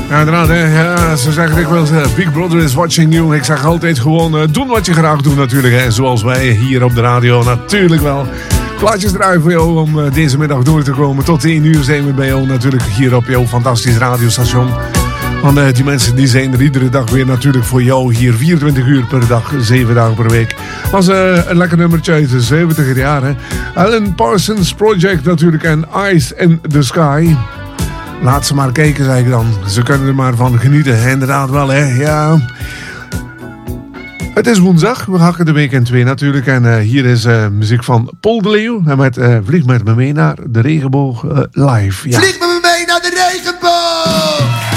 Ja, inderdaad, hè. Ja, ze zeggen dikwijls, Big Brother is watching you. Ik zeg altijd gewoon, doen wat je graag doet natuurlijk. Hè. Zoals wij hier op de radio natuurlijk wel. Plaatjes draaien voor jou om deze middag door te komen. Tot 1 uur zijn we bij jou natuurlijk hier op jouw fantastisch radiostation. Want die mensen die zijn er iedere dag weer natuurlijk voor jou hier 24 uur per dag, 7 dagen per week. Was een lekker nummertje uit de 70er jaren. Alan Parsons Project natuurlijk en Eyes in the Sky. Laat ze maar kijken, zeg ik dan. Ze kunnen er maar van genieten. Inderdaad wel, hè. Ja. Het is woensdag. We hakken de week in 2 natuurlijk. En hier is muziek van Paul de Leeuw. En met Vlieg met me mee naar de regenboog live. Ja. Vlieg met me mee naar de regenboog!